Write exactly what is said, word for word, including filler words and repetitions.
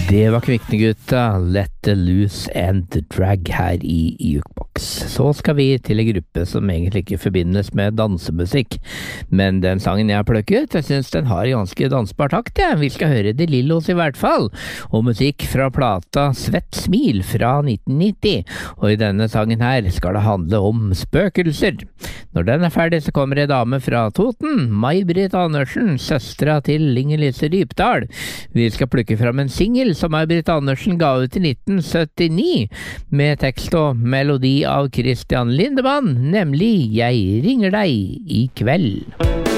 Det var Kviknegutta, Let the Loose and the Drag her i Jukebox. Så skal vi til en gruppe som egentlig ikke forbindes med dansemusikk, men den sangen jeg har plukket, jeg synes den har ganske dansbar takt, ja. Vi skal høre De Lillos i hvert fall, og musikk fra plata Svett Smil fra nitten nitti, og i denne sangen her skal det handle om spøkelser. Når den er ferdig så kommer en dame fra Toten, May-Britt Andersen, søstra til Inger-Lise Rypdal. Vi skal plukke fram en singel som May-Britt Andersen ga ut i nitten syttini, med tekst og melodi av Christian Lindemann, nemlig Jeg ringer deg i kveld.